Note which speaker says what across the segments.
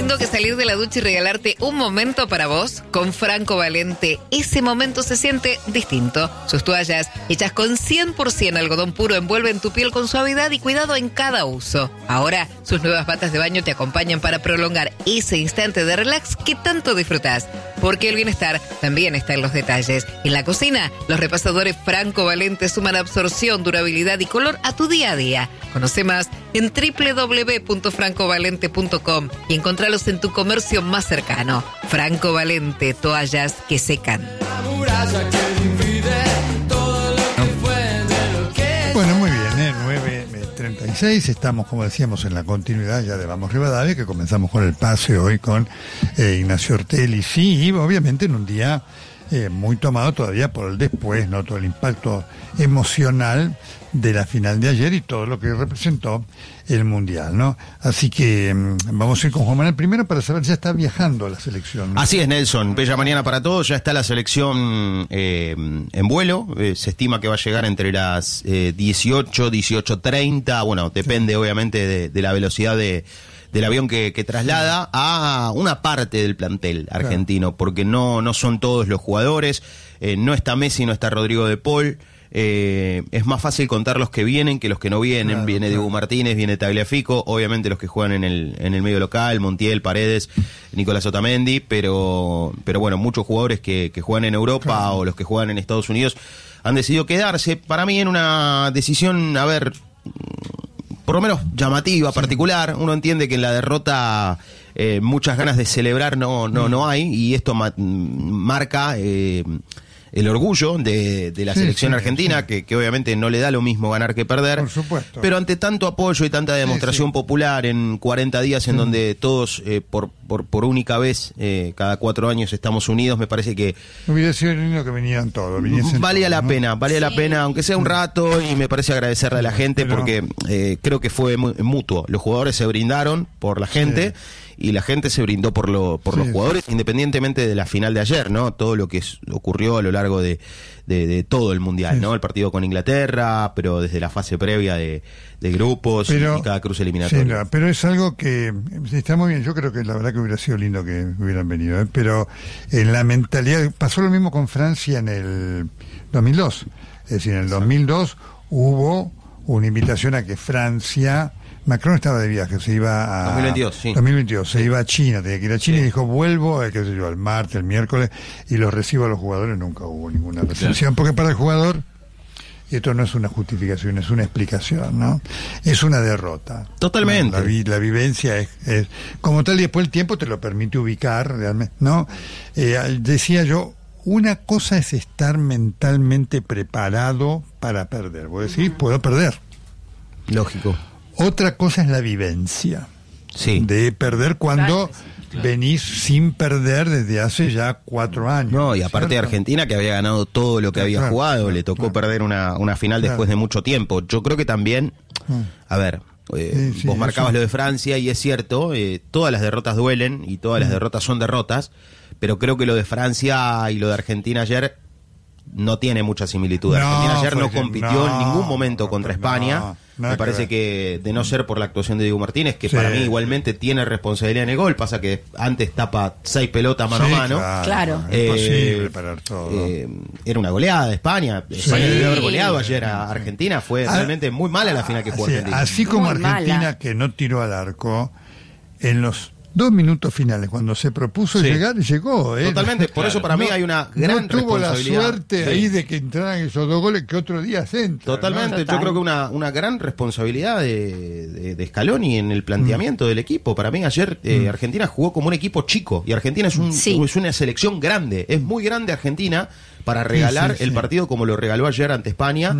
Speaker 1: lindo que salir de la ducha y regalarte un momento para vos con Franco Valente. Ese momento se siente distinto. Sus toallas, hechas con 100% algodón puro, envuelven tu piel con suavidad y cuidado en cada uso. Ahora, sus nuevas batas de baño te acompañan para prolongar ese instante de relax que tanto disfrutás. Porque el bienestar también está en los detalles. En la cocina, los repasadores Franco Valente suman absorción, durabilidad y color a tu día a día. Conoce más en www.francovalente.com y encontralos en tu comercio más cercano. Franco Valente, toallas que secan.
Speaker 2: Bueno, muy bien, 9:36, estamos, como decíamos, en la continuidad ya de Vamos Rivadavia, que comenzamos con el pase hoy con Ignacio Ortelli. Sí, y obviamente en un día muy tomado todavía por el después, ¿no? Todo el impacto emocional de la final de ayer y todo lo que representó el Mundial, ¿no? Así que vamos a ir con Juan Manuel primero para saber, ya está viajando a la selección, ¿no?
Speaker 3: Así es, Nelson. Bella mañana para todos. Ya está la selección en vuelo. Se estima que va a llegar entre las 18, 18:30. Bueno, depende obviamente de la velocidad del avión que traslada a una parte del plantel argentino, porque no son todos los jugadores. No está Messi, no está Rodrigo de Paul. Es más fácil contar los que vienen que los que no vienen. Viene Diego Martínez, viene Tagliafico, obviamente los que juegan en el medio local, Montiel, Paredes, Nicolás Otamendi, pero bueno, muchos jugadores que juegan en Europa o los que juegan en Estados Unidos han decidido quedarse. Para mí en una decisión, a ver, por lo menos llamativa, particular. Uno entiende que en la derrota muchas ganas de celebrar no hay, y esto marca el orgullo de la selección argentina, que obviamente no le da lo mismo ganar que perder.
Speaker 2: Por supuesto.
Speaker 3: Pero ante tanto apoyo y tanta demostración popular en 40 días en donde todos por única vez cada 4 años estamos unidos, me parece que
Speaker 2: hubiera sido lindo que vinieran todos.
Speaker 3: Valía la pena,
Speaker 1: Sí.
Speaker 3: aunque sea un rato, y me parece agradecerle a la gente, porque creo que fue mutuo. Los jugadores se brindaron por la gente. Y la gente se brindó por los jugadores, independientemente de la final de ayer, ¿no? Todo lo que ocurrió a lo largo de todo el Mundial, ¿no? El partido con Inglaterra, pero desde la fase previa de grupos y cada cruce eliminatorio.
Speaker 2: Sí, pero es algo que está muy bien. Yo creo que la verdad que hubiera sido lindo que hubieran venido, ¿eh? Pero en la mentalidad, pasó lo mismo con Francia en el 2002. Es decir, en el 2002 hubo una invitación a que Francia... Macron estaba de viaje, se iba a... 2022, se iba a China, tenía que ir a China y dijo, vuelvo, el martes, el miércoles, y los recibo a los jugadores. Nunca hubo ninguna recepción, porque para el jugador, y esto no es una justificación, es una explicación, ¿no? Es una derrota.
Speaker 3: Totalmente.
Speaker 2: La vivencia es como tal, y después el tiempo te lo permite ubicar, realmente, ¿no? Decía yo, una cosa es estar mentalmente preparado para perder. Vos decís, puedo perder.
Speaker 3: Lógico.
Speaker 2: Otra cosa es la vivencia de perder cuando venís sin perder desde hace ya 4 años.
Speaker 3: No, y aparte de Argentina, que había ganado todo lo que había jugado, le tocó perder una final después de mucho tiempo. Yo creo que también, a ver, vos marcabas lo de Francia, y es cierto, todas las derrotas duelen y todas las derrotas son derrotas, pero creo que lo de Francia y lo de Argentina ayer no tiene mucha similitud. Argentina ayer no compitió en ningún momento contra España. Me parece que, de no ser por la actuación de Diego Martínez, que para mí igualmente tiene responsabilidad en el gol, pasa que antes tapa 6 pelotas mano a mano.
Speaker 1: Claro.
Speaker 2: Imposible parar todo.
Speaker 3: Era una goleada de España. España debió haber goleado ayer a Argentina. Fue realmente muy mala la final que jugó Argentina.
Speaker 2: Así como
Speaker 1: Muy
Speaker 2: Argentina,
Speaker 1: mala.
Speaker 2: que no tiró al arco, en los 2 minutos finales, cuando se propuso llegar, llegó.
Speaker 3: Totalmente, por eso para mí hay una gran
Speaker 2: tuvo la
Speaker 3: responsabilidad.
Speaker 2: suerte ahí de que entraran esos 2 goles que otro día se entran.
Speaker 3: Totalmente,
Speaker 1: ¿no?
Speaker 3: yo creo que una gran responsabilidad de Scaloni en el planteamiento del equipo. Para mí ayer Argentina jugó como un equipo chico, y Argentina es una selección grande, es muy grande Argentina para regalar el partido como lo regaló ayer ante España,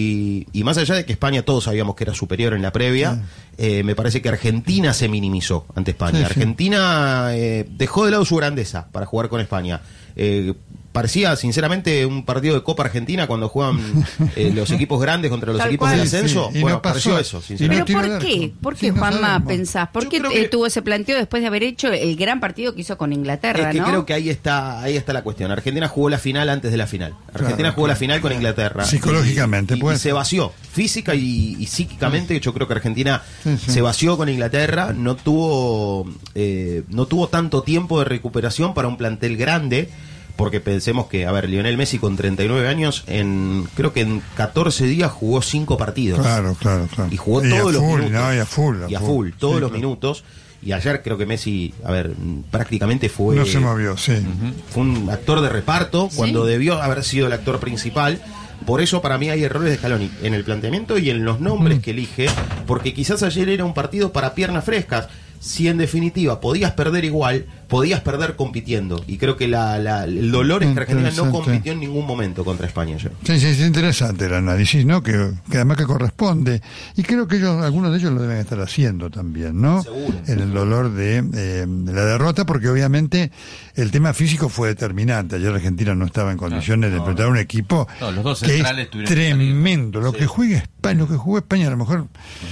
Speaker 3: y más allá de que España todos sabíamos que era superior en la previa, me parece que Argentina se minimizó ante España. Argentina dejó de lado su grandeza para jugar con España. parecía sinceramente un partido de Copa Argentina cuando juegan los equipos grandes contra los equipos del ascenso.
Speaker 2: Sí,
Speaker 3: bueno,
Speaker 2: no
Speaker 3: pareció eso, sinceramente.
Speaker 4: ¿Pero por qué? ¿Por qué, Juanma, pensás? ¿Por qué tuvo ese planteo después de haber hecho el gran partido que hizo con Inglaterra,
Speaker 3: es que
Speaker 4: ¿no?
Speaker 3: creo que ahí está la cuestión. Argentina jugó la final antes de la final. Argentina jugó la final con Inglaterra.
Speaker 2: Psicológicamente,
Speaker 3: y se vació. Física y psíquicamente, yo creo que Argentina se vació con Inglaterra. No tuvo tanto tiempo de recuperación para un plantel grande. Porque pensemos que, a ver, Lionel Messi con 39 años, creo que en 14 días jugó 5 partidos.
Speaker 2: Claro.
Speaker 3: Y jugó todos los minutos.
Speaker 2: No, y a full,
Speaker 3: todos los minutos. Y ayer creo que Messi, a ver, prácticamente fue...
Speaker 2: No se movió, sí.
Speaker 3: Fue un actor de reparto cuando debió haber sido el actor principal. Por eso para mí hay errores de Scaloni en el planteamiento y en los nombres que elige, porque quizás ayer era un partido para piernas frescas. Si en definitiva podías perder igual, podías perder compitiendo. Y creo que el dolor es que Argentina no compitió en ningún momento contra España ayer.
Speaker 2: Sí, es interesante el análisis, ¿no? Que además que corresponde. Y creo que algunos de ellos lo deben estar haciendo también, ¿no?
Speaker 3: Seguro.
Speaker 2: En el dolor de la derrota, porque obviamente el tema físico fue determinante. Ayer Argentina no estaba en condiciones de enfrentar a un equipo
Speaker 5: los dos
Speaker 2: que
Speaker 5: centrales
Speaker 2: es
Speaker 5: tuvieron
Speaker 2: tremendo. Lo que juega España, lo que jugó España, a lo mejor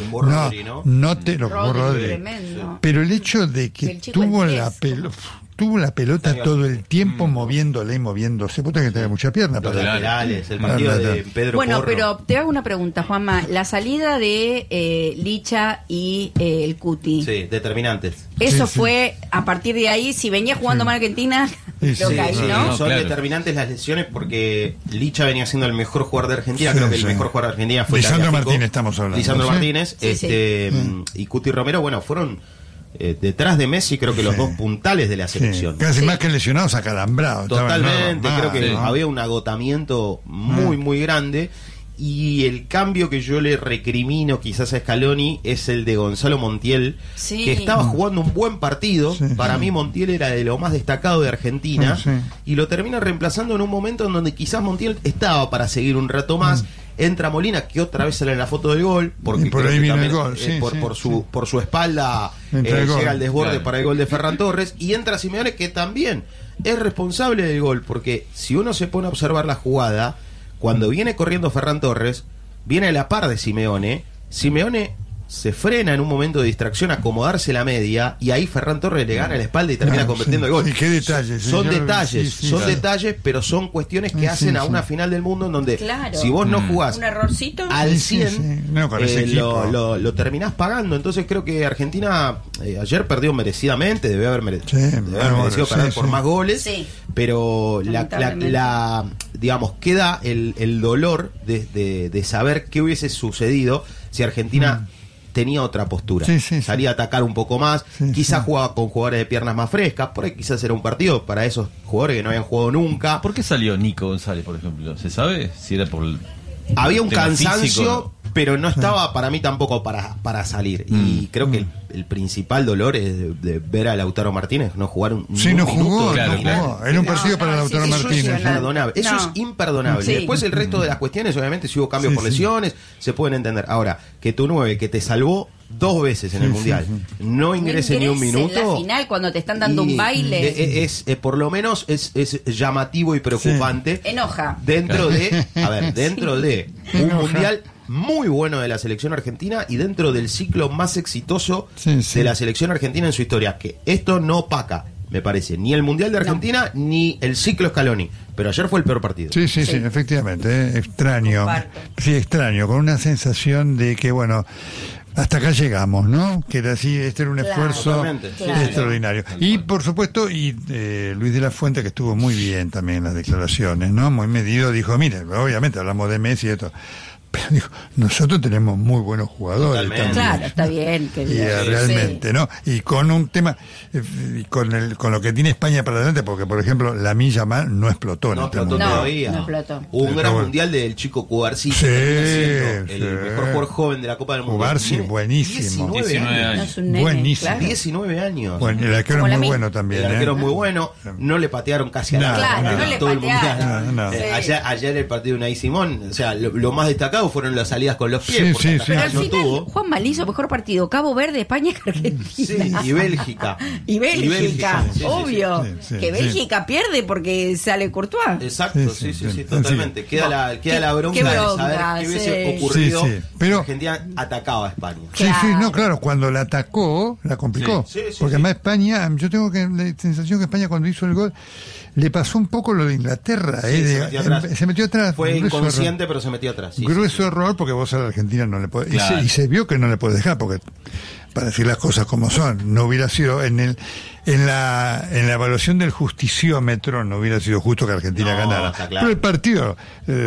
Speaker 2: no te lo jugó Rodri.
Speaker 4: Tremendo.
Speaker 2: Pero el hecho de que tuvo la pelota todo el tiempo moviéndole y moviéndose, puta que tenía mucha pierna.
Speaker 3: Los laterales, el partido de Pedro
Speaker 4: Bueno,
Speaker 3: Porro.
Speaker 4: pero te hago una pregunta, Juanma. La salida de Licha y el Cuti.
Speaker 3: Sí, determinantes.
Speaker 4: Eso fue, a partir de ahí, si venía jugando mal Argentina, creo que ahí, ¿no?
Speaker 3: Son
Speaker 5: claro.
Speaker 3: determinantes las lesiones porque Licha venía siendo el mejor jugador de Argentina. Creo que el mejor jugador de Argentina fue
Speaker 2: Lisandro
Speaker 3: Tagliafico.
Speaker 2: Martínez, estamos hablando.
Speaker 3: Lisandro
Speaker 2: ¿sí?
Speaker 3: Martínez y Cuti Romero, bueno, fueron detrás de Messi, creo que los dos puntales de la selección.
Speaker 2: Casi más que lesionados, acalambrados.
Speaker 3: Totalmente, creo que
Speaker 2: ¿no?
Speaker 3: había un agotamiento muy grande. Y el cambio que yo le recrimino quizás a Scaloni es el de Gonzalo Montiel, que estaba jugando un buen partido. Para mí Montiel era de lo más destacado de Argentina y lo termina reemplazando en un momento en donde quizás Montiel estaba para seguir un rato más. Entra Molina, que otra vez sale en la foto del gol, porque
Speaker 2: y por ahí viene el gol,
Speaker 3: por su espalda llega al desborde para el gol de Ferran Torres, y entra Simeone, que también es responsable del gol, porque si uno se pone a observar la jugada, cuando viene corriendo Ferran Torres, viene a la par de Simeone se frena en un momento de distracción a acomodarse la media, y ahí Ferran Torres le gana la espalda y termina convirtiendo el gol.
Speaker 2: Y qué detalles.
Speaker 3: Son detalles, pero son cuestiones que hacen a una final del mundo en donde si vos no jugás
Speaker 4: un errorcito
Speaker 3: al 100
Speaker 2: No, con ese equipo.
Speaker 3: lo terminás pagando. Entonces creo que Argentina ayer perdió merecidamente, debe haber merecido perder por más goles, pero digamos, queda el dolor de saber qué hubiese sucedido si Argentina tenía otra postura, salía a atacar un poco más, quizás jugaba con jugadores de piernas más frescas, por ahí quizás era un partido para esos jugadores que no habían jugado nunca.
Speaker 5: ¿Por qué salió Nico González, por ejemplo? ¿Se sabe si era por
Speaker 3: había un cansancio
Speaker 5: físico,
Speaker 3: pero no estaba para mí tampoco para salir, y creo que el principal dolor es de ver a Lautaro Martínez no jugar un
Speaker 2: no
Speaker 3: minuto.
Speaker 2: jugó,
Speaker 5: claro,
Speaker 2: era un partido para Lautaro Martínez.
Speaker 3: Eso es imperdonable. Después el resto de las cuestiones, obviamente, si hubo cambios por lesiones, se pueden entender. Ahora, que tu 9, que te salvó 2 veces en el Mundial, no ingrese ni un minuto.
Speaker 4: En la final, cuando te están dando un baile.
Speaker 3: Es por lo menos es llamativo y preocupante.
Speaker 4: Enoja.
Speaker 3: Dentro de un Mundial muy bueno de la selección argentina y dentro del ciclo más exitoso de la selección argentina en su historia, que esto no opaca, me parece, ni el Mundial de Argentina ni el ciclo Scaloni, pero ayer fue el peor partido.
Speaker 2: Sí, efectivamente, extraño. Sí, extraño, con una sensación de que, bueno, hasta acá llegamos, ¿no? Que era así, este era un esfuerzo extraordinario. Y por supuesto, Luis de la Fuente, que estuvo muy bien también en las declaraciones, ¿no? Muy medido, dijo, mire, obviamente hablamos de Messi y esto, pero dijo, nosotros tenemos muy buenos jugadores también.
Speaker 4: Claro, está bien.
Speaker 2: Realmente, ¿no? Y con un tema, con lo que tiene España para adelante, porque por ejemplo, Lamine Yamal no explotó en este mundial.
Speaker 3: Todavía.
Speaker 4: No explotó.
Speaker 3: Hubo un gran mundial del chico Cubarsí, el mejor jugador joven de la Copa del Mundo.
Speaker 2: Cubarsí, buenísimo.
Speaker 3: 19 años.
Speaker 2: Buenísimo.
Speaker 4: Claro.
Speaker 3: 19 años.
Speaker 2: Bueno, el arquero es muy bueno también.
Speaker 3: El arquero es muy bueno. No le patearon casi a
Speaker 4: nada. Claro, no le
Speaker 3: todo el
Speaker 4: patearon.
Speaker 3: mundial. Ayer el partido de Unai Simón, o sea, lo más destacado pasado fueron las salidas con los pies,
Speaker 2: Sí,
Speaker 3: porque
Speaker 2: sí,
Speaker 3: atacar
Speaker 4: Pero al
Speaker 3: no
Speaker 4: final,
Speaker 3: tuvo.
Speaker 4: Juanma le hizo mejor partido Cabo Verde, España que Argentina.
Speaker 3: Sí, y Bélgica.
Speaker 4: Y Bélgica,
Speaker 3: Sí, sí,
Speaker 4: obvio.
Speaker 2: sí, sí,
Speaker 4: que
Speaker 2: sí.
Speaker 4: Bélgica pierde porque sale Courtois.
Speaker 3: Exacto,
Speaker 2: Sí,
Speaker 3: sí,
Speaker 2: sí,
Speaker 3: totalmente.
Speaker 2: sí.
Speaker 3: Queda la bronca,
Speaker 4: qué
Speaker 3: de
Speaker 4: bronca,
Speaker 3: saber qué hubiese
Speaker 4: sí.
Speaker 3: ocurrido
Speaker 2: Sí, sí, pero-
Speaker 3: si Argentina atacaba a España.
Speaker 2: Sí, sí, no, claro, cuando la atacó, la complicó.
Speaker 3: Sí, sí, sí,
Speaker 2: porque
Speaker 3: sí.
Speaker 2: además España, yo tengo la sensación que España cuando hizo el gol, le pasó un poco lo de Inglaterra.
Speaker 3: Sí,
Speaker 2: Se metió atrás.
Speaker 3: Fue
Speaker 2: Grueso
Speaker 3: inconsciente,
Speaker 2: error.
Speaker 3: pero se metió atrás. Sí,
Speaker 2: Grueso
Speaker 3: sí, sí.
Speaker 2: error porque vos a la Argentina no le podés...
Speaker 5: Claro.
Speaker 2: Y se vio que no le podés dejar, porque para decir las cosas como son, no hubiera sido en la evaluación del justiciómetro, no hubiera sido justo que Argentina
Speaker 3: No,
Speaker 2: ganara.
Speaker 3: está claro.
Speaker 2: Pero el partido,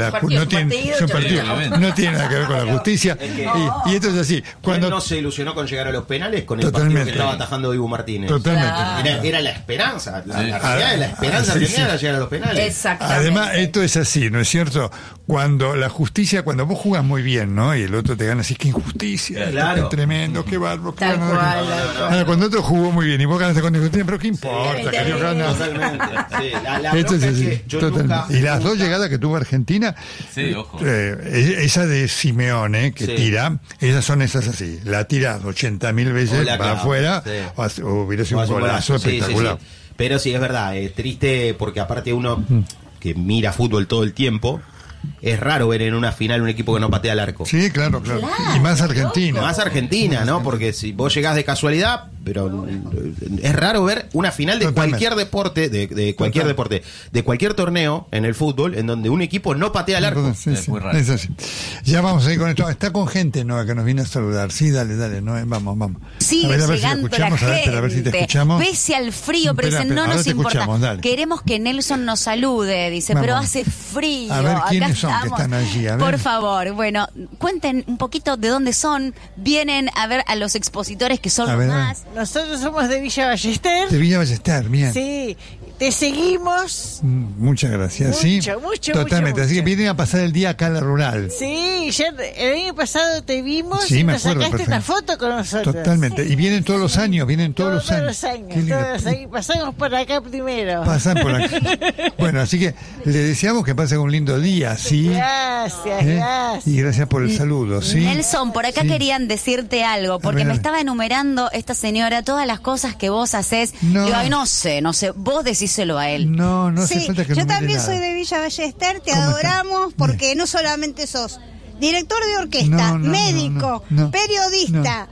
Speaker 4: Es un partido,
Speaker 2: no tiene nada que ver con la justicia.
Speaker 3: Es que-
Speaker 2: y esto es así.
Speaker 3: ¿Quién
Speaker 2: Cuando
Speaker 3: no se ilusionó con llegar a los penales con el
Speaker 2: Totalmente.
Speaker 3: partido que estaba atajando Dibu Martínez?
Speaker 2: Totalmente.
Speaker 3: Era la esperanza. La
Speaker 5: Sí.
Speaker 3: realidad de la esperanza
Speaker 2: Sí,
Speaker 3: argentina
Speaker 2: sí.
Speaker 3: era llegar a los penales.
Speaker 4: Exactamente.
Speaker 2: Además, esto es así, ¿no es cierto? Cuando la justicia, cuando vos jugás muy bien, ¿no? Y el otro te gana, así que injusticia,
Speaker 3: Claro.
Speaker 2: qué tremendo, qué bárbaro. qué
Speaker 4: Tal
Speaker 2: bárbaro".
Speaker 4: cual, tal cual.
Speaker 2: Ahora, cuando otro jugó muy bien y vos ganaste con injusticia, pero ¿qué importa? Que Dios gana.
Speaker 3: Totalmente. Sí. La
Speaker 2: Esto es
Speaker 3: bronca es
Speaker 2: así,
Speaker 3: que yo
Speaker 2: totalmente.
Speaker 3: nunca-
Speaker 2: Y las dos
Speaker 3: nunca-
Speaker 2: llegadas que tuvo Argentina,
Speaker 5: Sí, ojo.
Speaker 2: esa de Simeone, que
Speaker 3: Sí.
Speaker 2: tira, esas son esas así. La tiras 80.000
Speaker 3: O
Speaker 2: veces
Speaker 3: la
Speaker 2: para
Speaker 3: clava,
Speaker 2: afuera,
Speaker 3: sí.
Speaker 2: o hubiera sido
Speaker 3: O
Speaker 2: un
Speaker 3: hace un
Speaker 2: golazo
Speaker 3: golazo. Sí, sí,
Speaker 2: espectacular.
Speaker 3: sí. Pero sí, es verdad, es triste porque aparte uno que mira fútbol todo el tiempo, es raro ver en una final un equipo que no patea al arco.
Speaker 2: Sí, claro. Y más Argentina.
Speaker 3: Más Argentina, ¿no? Porque si vos llegás de casualidad, pero es raro ver una final de
Speaker 2: Totalmente.
Speaker 3: cualquier deporte, de cualquier
Speaker 2: Total.
Speaker 3: deporte, de cualquier torneo en el fútbol, en donde un equipo no patea al arco.
Speaker 2: Sí,
Speaker 5: Es
Speaker 2: sí,
Speaker 5: muy raro.
Speaker 2: es así. Ya vamos a ir con esto. Está con gente, Noa, que nos viene a saludar. Sí, dale, Noa, vamos.
Speaker 6: Sigue
Speaker 2: a ver si
Speaker 6: llegando la
Speaker 2: escuchamos,
Speaker 6: gente.
Speaker 2: a ver si te escuchamos.
Speaker 6: Pese al frío, pero
Speaker 2: Espera,
Speaker 6: dicen, no
Speaker 2: ahora
Speaker 6: nos
Speaker 2: te
Speaker 6: importa.
Speaker 2: escuchamos, dale.
Speaker 6: Queremos que Nelson nos salude, dice,
Speaker 2: Vamos.
Speaker 6: pero hace frío.
Speaker 2: A ver, ¿quiénes
Speaker 6: Acá
Speaker 2: son que
Speaker 6: estamos.
Speaker 2: están allí? A ver.
Speaker 6: Por favor, bueno, cuenten un poquito de dónde son. Vienen a ver a los expositores que son
Speaker 2: A
Speaker 6: los
Speaker 2: ver,
Speaker 6: más.
Speaker 7: Nosotros somos de Villa Ballester.
Speaker 2: De Villa Ballester, bien.
Speaker 7: Sí, te seguimos.
Speaker 2: Muchas gracias. Sí,
Speaker 7: Mucho,
Speaker 2: totalmente. Así que
Speaker 7: mucho.
Speaker 2: vienen a pasar el día acá en la rural.
Speaker 7: Sí, ya el año pasado te vimos
Speaker 2: Sí,
Speaker 7: y
Speaker 2: me
Speaker 7: nos
Speaker 2: acuerdo,
Speaker 7: sacaste esta
Speaker 2: perfecto.
Speaker 7: foto con nosotros.
Speaker 2: Totalmente. Y vienen todos los años,
Speaker 7: Todos los años.
Speaker 2: Qué lindo.
Speaker 7: Todos los años. Pasamos por acá primero.
Speaker 2: Pasan por aquí. Bueno, así que le deseamos que pasen un lindo día, ¿sí?
Speaker 7: Gracias,
Speaker 2: ¿Eh?
Speaker 7: gracias.
Speaker 2: Y gracias por el saludo, ¿sí?
Speaker 6: Nelson, por acá
Speaker 2: Sí.
Speaker 6: querían decirte algo, porque
Speaker 2: ver, a
Speaker 6: me
Speaker 2: ver.
Speaker 6: estaba enumerando esta señora todas las cosas que vos haces.
Speaker 2: No.
Speaker 6: Digo, ay, no sé, vos decíselo a él.
Speaker 2: No hace
Speaker 8: Sí,
Speaker 2: falta que
Speaker 8: yo
Speaker 2: numere
Speaker 8: también
Speaker 2: nada.
Speaker 8: soy de Villa Ballester, te
Speaker 2: ¿Cómo está?
Speaker 8: adoramos porque no solamente sos director de orquesta,
Speaker 2: No, no,
Speaker 8: médico,
Speaker 2: no.
Speaker 8: periodista,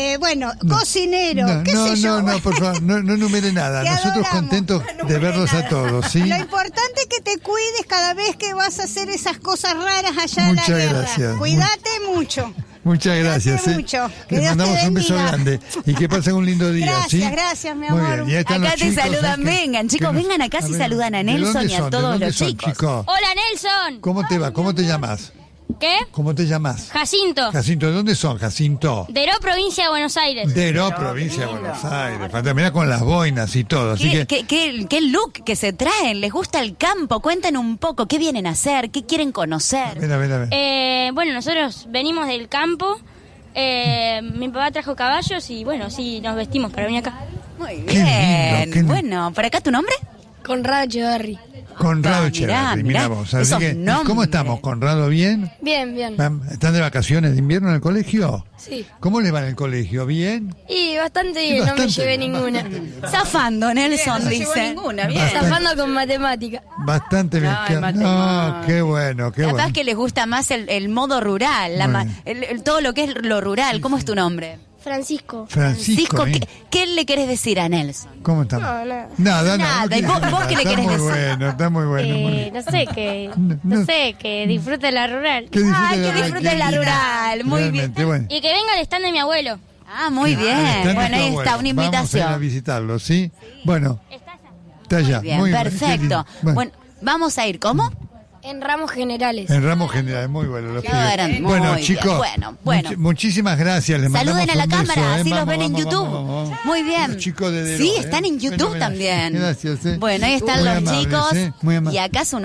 Speaker 8: cocinero, qué sé yo.
Speaker 2: No, por favor, no numere nada.
Speaker 8: Te
Speaker 2: Nosotros
Speaker 8: adoramos.
Speaker 2: contentos de verlos a todos, ¿sí?
Speaker 8: Lo importante es que te cuides cada vez que vas a hacer esas cosas raras allá
Speaker 2: Muchas
Speaker 8: en la guerra.
Speaker 2: gracias.
Speaker 8: Cuídate mucho.
Speaker 2: Muchas gracias.
Speaker 8: Cuídate mucho. Que
Speaker 2: Les
Speaker 8: Dios te
Speaker 2: mandamos un beso
Speaker 8: bendiga.
Speaker 2: grande y que pasen un lindo día,
Speaker 8: Gracias,
Speaker 2: ¿sí?
Speaker 8: gracias, mi
Speaker 2: Muy
Speaker 8: amor.
Speaker 2: bien, y ahí están
Speaker 6: Acá
Speaker 2: los
Speaker 6: te
Speaker 2: chicos,
Speaker 6: saludan,
Speaker 2: ¿eh?
Speaker 6: vengan, chicos,
Speaker 2: nos-
Speaker 6: vengan acá si
Speaker 2: ver,
Speaker 6: saludan a
Speaker 2: ¿de
Speaker 6: Nelson
Speaker 2: dónde
Speaker 6: y a
Speaker 2: son? ¿De
Speaker 6: todos
Speaker 2: dónde
Speaker 6: los
Speaker 2: son,
Speaker 6: chicos.
Speaker 9: Hola Nelson.
Speaker 2: ¿Cómo te va? ¿Cómo te llamas?
Speaker 9: ¿Qué?
Speaker 2: ¿Cómo te llamas?
Speaker 9: Jacinto.
Speaker 2: Jacinto, ¿de dónde son, Jacinto?
Speaker 9: De Heró, provincia de Buenos Aires.
Speaker 2: De Heró, provincia de Buenos Aires. Mira con las boinas y todo. Así que
Speaker 6: ¿Qué look que se traen? ¿Les gusta el campo? Cuenten un poco, ¿qué vienen a hacer? ¿Qué quieren conocer?
Speaker 2: a ver.
Speaker 9: Bueno, nosotros venimos del campo. Mi papá trajo caballos y bueno, sí, nos vestimos para venir acá.
Speaker 6: Muy
Speaker 2: Qué
Speaker 6: bien.
Speaker 2: lindo, qué lindo.
Speaker 6: Bueno, ¿por acá tu nombre?
Speaker 9: Conrado Echeverry.
Speaker 2: Conrado
Speaker 6: Ah,
Speaker 2: Echeverry,
Speaker 6: mirá,
Speaker 2: mira vos. Así
Speaker 6: esos
Speaker 2: que,
Speaker 6: nombres.
Speaker 2: ¿cómo estamos, Conrado? ¿Bien?
Speaker 9: Bien, bien.
Speaker 2: ¿Están de vacaciones de invierno en el colegio?
Speaker 9: Sí.
Speaker 2: ¿Cómo le va en el colegio? ¿Bien?
Speaker 9: Y bastante bien,
Speaker 2: Bastante.
Speaker 9: no me llevé ninguna.
Speaker 6: Zafando, Nelson,
Speaker 4: No llevó
Speaker 6: dice.
Speaker 4: ninguna, bien.
Speaker 2: Bastante.
Speaker 9: Zafando con matemática.
Speaker 2: Bastante bien.
Speaker 6: Ay, matemática.
Speaker 2: No, qué bueno, qué
Speaker 6: Capaz
Speaker 2: bueno.
Speaker 6: que les gusta más el modo rural,
Speaker 2: Muy bien.
Speaker 6: todo lo que es lo rural. ¿Cómo es tu nombre?
Speaker 9: Francisco.
Speaker 2: Francisco,
Speaker 6: ¿qué le querés decir a Nelson?
Speaker 2: ¿cómo estamos?
Speaker 9: nada.
Speaker 2: Nada.
Speaker 6: Nada, ¿y
Speaker 2: no
Speaker 6: vos
Speaker 2: quiere
Speaker 6: qué le
Speaker 2: nada.
Speaker 6: querés
Speaker 2: Está muy
Speaker 6: decir?
Speaker 2: bueno, está muy bueno. muy bien.
Speaker 9: No sé, que
Speaker 2: No.
Speaker 9: que disfrute la rural.
Speaker 2: Que disfrute
Speaker 6: Ay, que
Speaker 2: la-
Speaker 6: disfrutes
Speaker 2: qué
Speaker 6: la
Speaker 2: lindo.
Speaker 6: rural, muy bien.
Speaker 2: Realmente, bueno.
Speaker 9: Y que venga al stand de mi abuelo.
Speaker 6: Ah, muy bien.
Speaker 2: Está
Speaker 6: Bueno, ahí
Speaker 2: nuestro
Speaker 6: está,
Speaker 2: abuelo.
Speaker 6: una
Speaker 2: Vamos a ir a
Speaker 6: invitación.
Speaker 2: visitarlo, ¿sí? Bueno,
Speaker 9: Está allá.
Speaker 2: está allá.
Speaker 6: Bien,
Speaker 2: Muy qué
Speaker 6: perfecto.
Speaker 2: lindo.
Speaker 6: Bueno, vamos a ir, ¿cómo?
Speaker 9: En ramos generales.
Speaker 2: En ramos generales, muy bueno. Los
Speaker 6: Claro,
Speaker 2: pibes.
Speaker 6: muy
Speaker 2: Bueno,
Speaker 6: bien.
Speaker 2: chicos,
Speaker 6: Bueno.
Speaker 2: muchísimas gracias. Les
Speaker 6: Saluden
Speaker 2: mandamos
Speaker 6: a la
Speaker 2: un beso,
Speaker 6: cámara, así los
Speaker 2: Vamos,
Speaker 6: ven en
Speaker 2: vamos,
Speaker 6: YouTube.
Speaker 2: vamos.
Speaker 6: Muy bien.
Speaker 2: Los chicos de Deró,
Speaker 6: Sí, están en YouTube
Speaker 2: Fenomenal.
Speaker 6: también.
Speaker 2: Gracias.
Speaker 6: Bueno, ahí están
Speaker 2: Muy
Speaker 6: los
Speaker 2: amables,
Speaker 6: chicos.
Speaker 2: muy amables.
Speaker 6: ¿Y acá su nombre?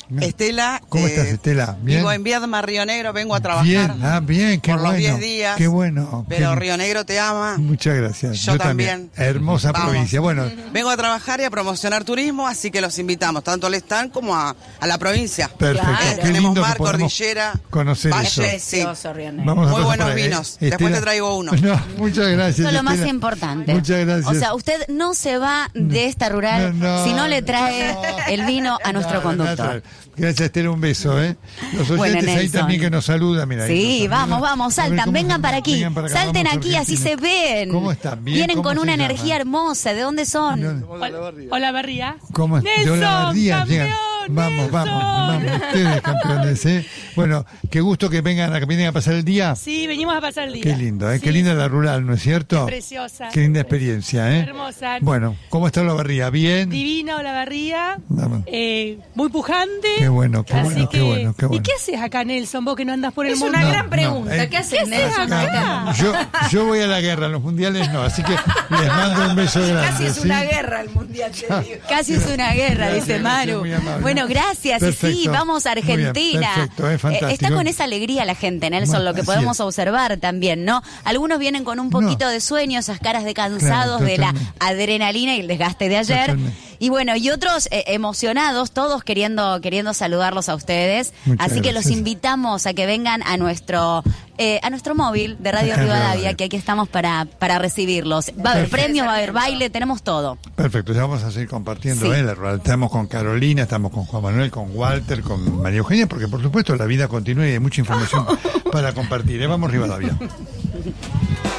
Speaker 10: Estela.
Speaker 2: ¿Cómo estás, Estela? ¿Bien?
Speaker 10: Vivo en Viedma, Río Negro, vengo a trabajar.
Speaker 2: Bien, qué
Speaker 10: por
Speaker 2: bueno.
Speaker 10: Los 10 días.
Speaker 2: Qué bueno.
Speaker 10: Pero Río Negro te ama.
Speaker 2: Muchas gracias.
Speaker 10: Yo también.
Speaker 2: Hermosa provincia. Bueno.
Speaker 10: Vengo a trabajar y a promocionar turismo, así que los invitamos, tanto al stand como a la provincia.
Speaker 2: Perfecto. Qué
Speaker 10: Tenemos
Speaker 2: lindo
Speaker 10: mar,
Speaker 2: que podamos
Speaker 10: cordillera,
Speaker 2: conocer
Speaker 10: valle,
Speaker 2: eso.
Speaker 10: sí.
Speaker 2: Vamos a
Speaker 10: muy buenos
Speaker 2: por ahí,
Speaker 10: vinos.
Speaker 2: Estela.
Speaker 10: Después te traigo uno.
Speaker 2: No, muchas gracias.
Speaker 6: Eso es lo más
Speaker 2: Estela.
Speaker 6: importante.
Speaker 2: Muchas gracias.
Speaker 6: O sea, usted no se va de esta rural si no le trae el vino a nuestro conductor.
Speaker 2: Gracias, Estela, un beso, Los oyentes
Speaker 6: Bueno,
Speaker 2: ahí
Speaker 6: Nelson.
Speaker 2: también que nos saludan, mira.
Speaker 6: Sí, vamos,
Speaker 2: A ver,
Speaker 6: saltan,
Speaker 2: ¿cómo
Speaker 6: vengan
Speaker 2: se
Speaker 6: para
Speaker 2: llama?
Speaker 6: aquí,
Speaker 2: Vengan para acá,
Speaker 6: salten
Speaker 2: vamos a
Speaker 6: aquí, así
Speaker 2: Argentina.
Speaker 6: se ven.
Speaker 2: ¿Cómo están? Bien,
Speaker 6: Vienen
Speaker 2: ¿cómo
Speaker 6: con
Speaker 2: se
Speaker 6: una
Speaker 2: llama?
Speaker 6: energía hermosa, ¿de dónde son?
Speaker 11: Hola, Barría.
Speaker 2: ¿Cómo
Speaker 11: Nelson,
Speaker 2: de Olavarría llegan?
Speaker 11: campeón,
Speaker 2: Vamos, ustedes campeones, Bueno, qué gusto que vienen a pasar el día.
Speaker 11: Sí, venimos a pasar el día.
Speaker 2: Qué lindo,
Speaker 11: Sí,
Speaker 2: qué linda la rural, ¿no es cierto?
Speaker 11: preciosa.
Speaker 2: Qué linda experiencia,
Speaker 11: Hermosa.
Speaker 2: Bueno, ¿cómo está Olavarría? ¿Bien?
Speaker 11: Divina Olavarría.
Speaker 2: Vamos.
Speaker 11: Muy pujante.
Speaker 2: Qué bueno, qué
Speaker 11: Así
Speaker 2: bueno,
Speaker 11: que-
Speaker 2: qué bueno, qué
Speaker 11: ¿Y
Speaker 2: bueno.
Speaker 11: qué haces acá, Nelson, vos que no andás por el
Speaker 4: Es
Speaker 11: mundo?
Speaker 4: una gran pregunta.
Speaker 2: no,
Speaker 4: ¿Qué haces,
Speaker 11: ¿qué
Speaker 4: Nelson?
Speaker 11: haces acá?
Speaker 2: Yo voy a la guerra, los mundiales no, así que les mando un beso grande.
Speaker 4: Casi es
Speaker 2: ¿sí?
Speaker 4: una guerra el mundial, te digo.
Speaker 6: Casi es una guerra,
Speaker 2: Gracias,
Speaker 6: dice Maru.
Speaker 2: muy amable.
Speaker 6: Bueno, gracias. Y sí,
Speaker 2: Perfecto.
Speaker 6: vamos a
Speaker 2: Muy bien,
Speaker 6: Argentina.
Speaker 2: perfecto, es fantástico.
Speaker 6: Está con esa alegría la gente, Nelson,
Speaker 2: Bueno,
Speaker 6: lo que
Speaker 2: así
Speaker 6: podemos
Speaker 2: es.
Speaker 6: observar también, ¿no? Algunos vienen con un poquito de sueño, esas caras de cansados
Speaker 2: Claro,
Speaker 6: de la
Speaker 2: totalmente.
Speaker 6: adrenalina y el desgaste de ayer.
Speaker 2: Totalmente.
Speaker 6: Y bueno, y otros emocionados, todos queriendo saludarlos a ustedes.
Speaker 2: Muchas
Speaker 6: Así que los
Speaker 2: gracias.
Speaker 6: invitamos a que vengan a nuestro móvil de Radio
Speaker 2: Ajá,
Speaker 6: Rivadavia,
Speaker 2: Radio.
Speaker 6: que aquí estamos para recibirlos. Va a haber
Speaker 2: Perfecto.
Speaker 6: premios, va a haber baile, tenemos todo.
Speaker 2: Perfecto, ya vamos a seguir compartiendo
Speaker 6: Sí.
Speaker 2: la rural. Estamos con Carolina, estamos con Juan Manuel, con Walter, con María Eugenia, porque por supuesto la vida continúa y hay mucha información para compartir. Vamos Rivadavia.